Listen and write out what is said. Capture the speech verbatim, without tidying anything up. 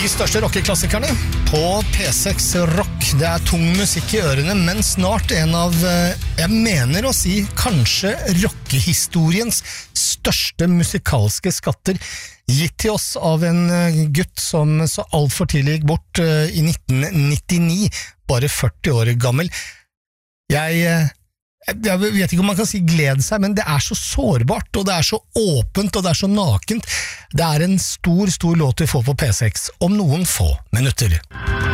De største rockeklassikerne på P seks Rock. Det er tung musikk i ørene, men snart en av, jeg mener å si, kanskje rockehistoriens største musikalske skatter, gitt til oss av en gutt som så alt for tidlig gikk bort i nitten nittini, bare førti år gammel. Jeg... Jeg vet ikke om man kan si glede seg, men det er så sårbart, og det er så åpent, og det er så nakent. Det er en stor, stor låt vi får på P seks om noen få minutter.